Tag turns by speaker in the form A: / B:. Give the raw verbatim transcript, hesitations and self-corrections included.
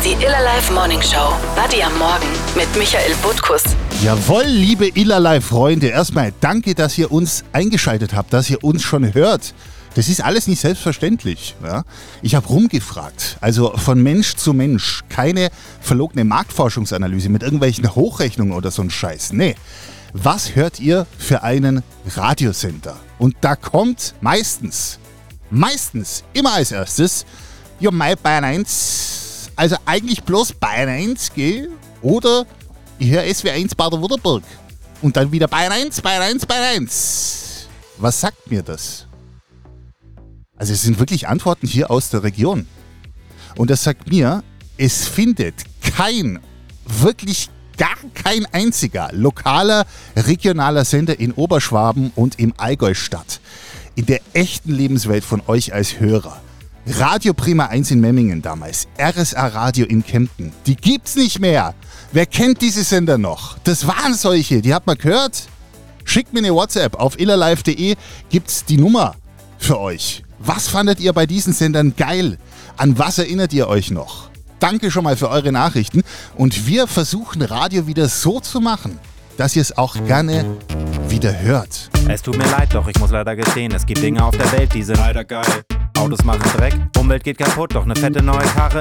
A: die Illerlife Morning Show. Buddy am Morgen mit Michael Butkus.
B: Jawohl, liebe Illerlife-Freunde, erstmal danke, dass ihr uns eingeschaltet habt, dass ihr uns schon hört. Das ist alles nicht selbstverständlich. Ja? Ich habe rumgefragt, also von Mensch zu Mensch, keine verlogene Marktforschungsanalyse mit irgendwelchen Hochrechnungen oder so ein Scheiß. Nee, was hört ihr für einen Radiosender? Und da kommt meistens, meistens, immer als erstes, ja, mein Bayern eins, also eigentlich bloß Bayern eins, gell? Oder ich höre S W eins Baden-Württemberg. Und dann wieder Bayern eins, Bayern eins, Bayern eins. Was sagt mir das? Also es sind wirklich Antworten hier aus der Region. Und das sagt mir, es findet kein, wirklich gar kein einziger lokaler, regionaler Sender in Oberschwaben und im Allgäu statt. In der echten Lebenswelt von euch als Hörer. Radio Prima eins in Memmingen damals, R S A Radio in Kempten, die gibt's nicht mehr. Wer kennt diese Sender noch? Das waren solche, die habt man gehört. Schickt mir eine WhatsApp, auf illerlife punkt de gibt's die Nummer für euch. Was fandet ihr bei diesen Sendern geil? An was erinnert ihr euch noch? Danke schon mal für eure Nachrichten und wir versuchen Radio wieder so zu machen, dass ihr es auch gerne wieder hört.
C: Es tut mir leid, doch ich muss leider gestehen, es gibt Dinge auf der Welt, die sind leider geil. Autos machen Dreck, Umwelt geht kaputt, doch eine fette neue Karre